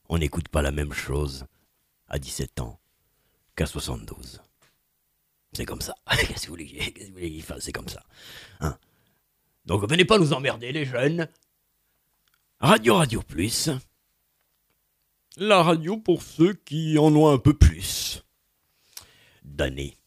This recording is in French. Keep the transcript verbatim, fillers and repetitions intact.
on n'écoute pas la même chose à dix-sept ans qu'à soixante-douze. C'est comme ça. Qu'est-ce que vous voulez, qu'est-ce que vous voulez qu'il fasse? C'est comme ça. Hein? Donc venez pas nous emmerder les jeunes. Radio Radio Plus. La radio pour ceux qui en ont un peu plus d'années.